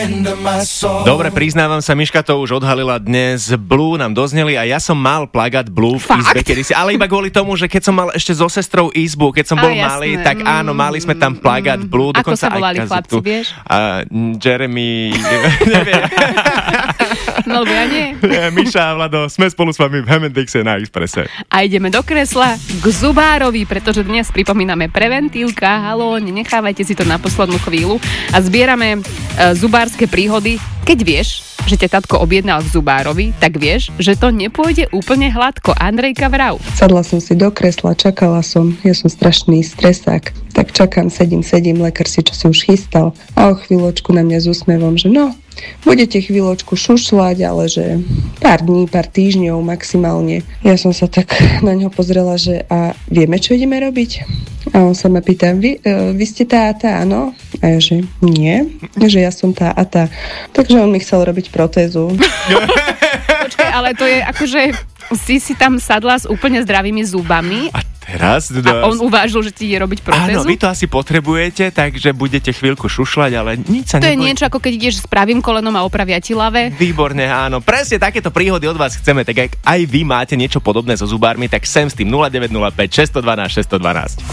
Dobre, priznávam sa, Miška to už odhalila dnes. Blue nám dozneli a ja som mal plagát Blue v izbe kedysi, ale iba kvôli tomu, že keď som mal ešte so sestrou izbu, keď som bol malý, tak áno, mali sme tam plagát Blue. Ako sa volali chlapci, vieš? Jeremy, neviem. No, ja nie. Miša a Vlado, sme spolu s vami v Hemendixe na Expresse. A ideme do kresla k zubárovi, pretože dnes pripomíname preventívka. Haló, nenechávajte si to na poslednú chvíľu a zbierame zubárske príhody. Keď vieš, že ťa tatko objednal v zubárovi, tak vieš, že to nepôjde úplne hladko. Andrejka Vrau. Sadla som si do kresla, čakala som. Ja som strašný stresák. Tak čakám, sedím, lekár si čo si už chystal. A o chvíľočku na mňa s úsmevom, že no, budete chvíľočku šušľať, ale že pár dní, pár týždňov maximálne. Ja som sa tak na ňo pozrela, že a vieme, čo ideme robiť? A on sa ma pýta, vy ste tá a tá, áno? A ja, že nie, že ja som tá a tá. Takže on mi chcel robiť protézu. Počkaj, ale to je akože si tam sadla s úplne zdravými zubami. A teraz? A on uvážil, že ti ide robiť protézu? Áno, vy to asi potrebujete, takže budete chvíľku šušľať, ale nič sa To je niečo, ako keď ideš s pravým kolenom a opravia ti ľavé. Výborne, áno. Presne takéto príhody od vás chceme, tak ak aj vy máte niečo podobné so zubármi, tak sem s tým 0905 612 612.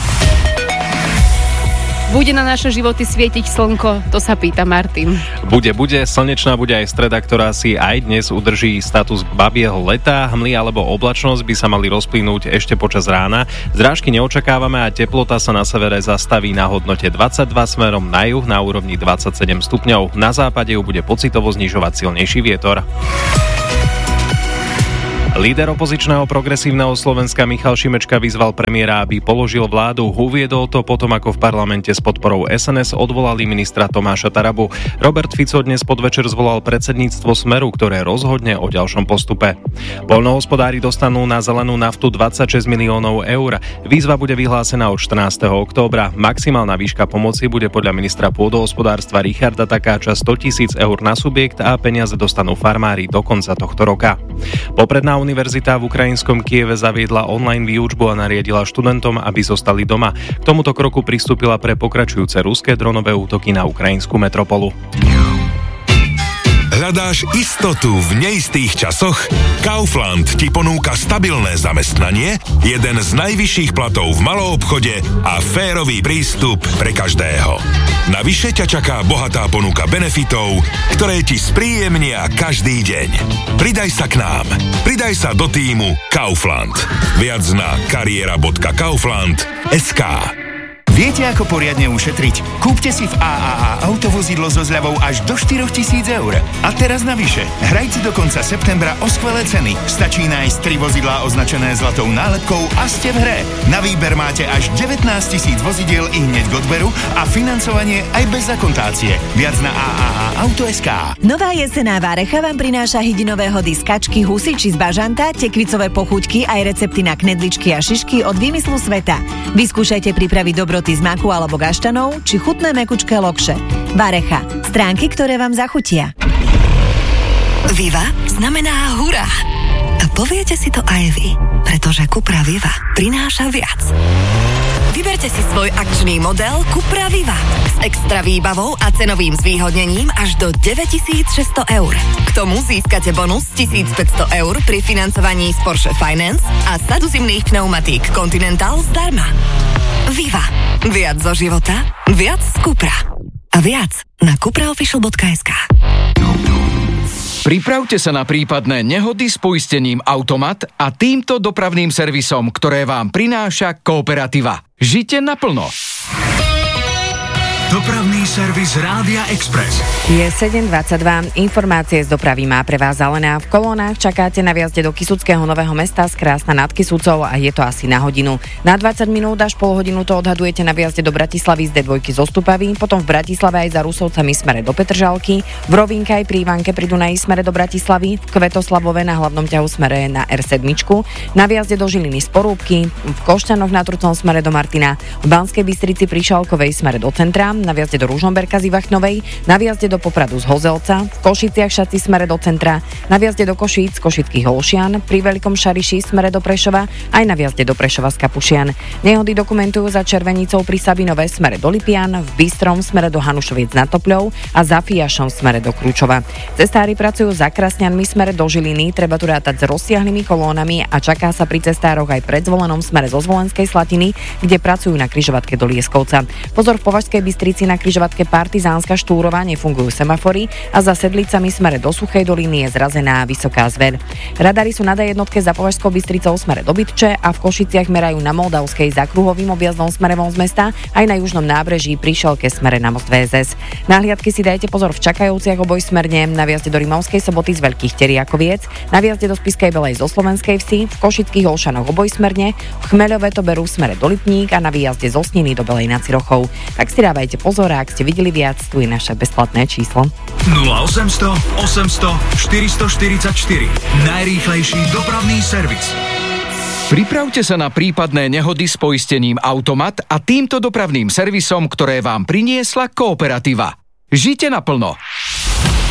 Bude na naše životy svietiť slnko? To sa pýta Martin. Bude. Slnečná bude aj streda, ktorá si aj dnes udrží status babieho leta. Hmly alebo oblačnosť by sa mali rozplynúť ešte počas rána. Zrážky neočakávame a teplota sa na severe zastaví na hodnote 22, smerom na juh na úrovni 27 stupňov. Na západe ju bude pocitovo znižovať silnejší vietor. Líder opozičného progresívneho Slovenska Michal Šimečka vyzval premiéra, aby položil vládu. Uviedol to potom, ako v parlamente s podporou SNS odvolali ministra Tomáša Tarabu. Robert Fico dnes podvečer zvolal predsedníctvo Smeru, ktoré rozhodne o ďalšom postupe. Poľnohospodári dostanú na zelenú naftu 26 miliónov eur. Výzva bude vyhlásená od 14. októbra. Maximálna výška pomoci bude podľa ministra pôdohospodárstva Richarda Takáča 100 000 eur na subjekt a peniaze dostanú farmári do konca tohto roka. Popredná univerzita v ukrajinskom Kieve zaviedla online výučbu a nariadila študentom, aby zostali doma. K tomuto kroku pristúpila pre pokračujúce ruské dronové útoky na ukrajinskú metropolu. Hľadáš istotu v neistých časoch? Kaufland ti ponúka stabilné zamestnanie, jeden z najvyšších platov v maloobchode a férový prístup pre každého. Navyše ťa čaká bohatá ponuka benefitov, ktoré ti spríjemnia každý deň. Pridaj sa k nám. Pridaj sa do tímu Kaufland. Viac na kariera.kaufland.sk. Viete, ako poriadne ušetriť? Kúpte si v AAA autovozidlo so zľavou až do 4 000 eur. A teraz navyše, hrajte do konca septembra o skvelé ceny. Stačí nájsť 3 vozidlá označené zlatou nálepkou a ste v hre. Na výber máte až 19 000 vozidiel i hneď k odberu a financovanie aj bez akontácie. Viac na AAA.auto.sk. Nová jesená várecha vám prináša hydinové hody z kačky, husy či z bažanta, tekvicové pochuťky aj recepty na knedličky a šišky od výmyslu sveta. Vyskúšajte pripraviť dobroty z maku alebo gaštanov, či chutné mekučké lokše. Varecha. Stránky, ktoré vám zachutia. Viva znamená hurá. A poviete si to aj vy, pretože Cupra Viva prináša viac. Vyberte si svoj akčný model Cupra Viva s extra výbavou a cenovým zvýhodnením až do 9600 eur. K tomu získate bonus 1500 eur pri financovaní z Porsche Finance a sadu zimných pneumatík Continental zdarma. Viva. Viac zo života, viac z Cupra. A viac na cupraofficial.sk. Pripravte sa na prípadné nehody s poistením Automat a týmto dopravným servisom, ktoré vám prináša Kooperativa. Žite naplno. Dopravný servis Rádia Express. Je 7:22. Informácie z dopravy má pre vás Zelená. V kolónach čakáte na viazde do Kysuckého Nového Mesta z Krásna nad Kysucou a je to asi na hodinu. Na 20 minút až pol hodinu to odhadujete na viazde do Bratislavy z D2 zo Stupavy, potom v Bratislave aj za Rusovcami smere do Petržalky, v Rovinke aj pri Ivánke pri Dunaji smere do Bratislavy, v Kvetoslavove na hlavnom ťahu smere na R7, na viazde do Žiliny z Porúbky, v Košťanoch na Trucom smere do Martina, v Banskej Bystrici pri Šalkovej smere do centra, na vjazde do Ružomberka z Ivachnovej, na vjazde do Popradu z Hozelca, v Košiciach Šaci smere do centra, na vjazde do Košíc z Košických Holšian, pri Veľkom Šariši smere do Prešova, aj na vjazde do Prešova z Kapušian. Nehody dokumentujú za Červenicou pri Sabinove smere do Lipian, v Bystrom smere do Hanušoviec nad Topľou a za Fiašom smere do Kručova. Cestári pracujú za Krasňanmi smere do Žiliny, treba tu rátať s rozsiahlymi kolónami a čaká sa pri cestároch aj pred Zvolenom smere zo Zvolenskej Slatiny, kde pracujú na križovatke do Lieskovca. Pozor, v Považskej Bystrici na križovatke Partizánska Štúrova nefungujú semafory a za Sedlicami smere do Suchej doliny je zrazená Vysoká Zver. Radary sú na D1 za Považskou Bystricou smere do Bytče a v Košiciach merajú na Moldavskej za kruhovým objazdom smere von z mesta, aj na južnom nábreží pri Šelke smere na most VSS. Na hliadky si dajte pozor v Čakajovciach obojsmerne, na vjazde do Rimavskej Soboty z Veľkých Teriakoviec, na vjazde do Spišskej Belej zo Slovenskej Vsi, v Košických Olšanoch obojsmerne, v Chmeľove to berú smere do Lipník a na výjazde zo Sniny do Belej nad Cirochou. Tak si dávajte pozor, a ak ste videli viac, tu je naše bezplatné číslo. 0800 800 444. Najrýchlejší dopravný servis. Pripravte sa na prípadné nehody s poistením Automat a týmto dopravným servisom, ktoré vám priniesla Kooperativa. Žite naplno.